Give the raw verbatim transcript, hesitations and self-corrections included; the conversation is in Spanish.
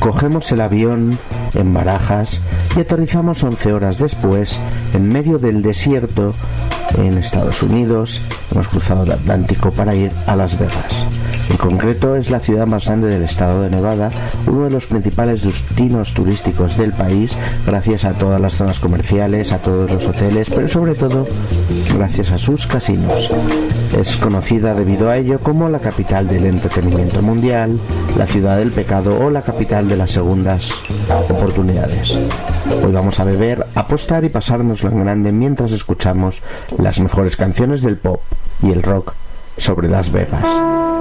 Cogemos el avión en Barajas y aterrizamos once horas después en medio del desierto en Estados Unidos. Hemos cruzado el Atlántico para ir a Las Vegas. En concreto es la ciudad más grande del estado de Nevada, uno de los principales destinos turísticos del país, gracias a todas las zonas comerciales, a todos los hoteles, pero sobre todo gracias a sus casinos. Es conocida debido a ello como la capital del entretenimiento mundial, la ciudad del pecado o la capital de las segundas oportunidades. Hoy vamos a beber, apostar y pasárnoslo en grande mientras escuchamos las mejores canciones del pop y el rock sobre Las Vegas.